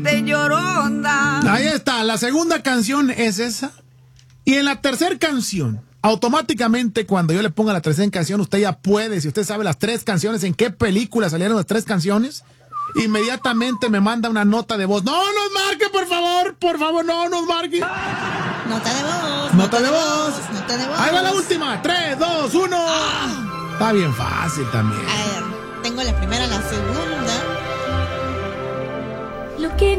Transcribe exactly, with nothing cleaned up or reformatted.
De Lloronda. Ahí está, la segunda canción es esa. Y en la tercera canción, automáticamente cuando yo le ponga la tercera canción, usted ya puede, si usted sabe las tres canciones, en qué película salieron las tres canciones, inmediatamente me manda una nota de voz. No nos marque, por favor, por favor, no nos marque. Nota de voz. Nota de voz. Nota de voz. Ahí va la última. tres, dos, uno. Ah. Está bien fácil también. A ver, tengo la primera, la segunda. Lo que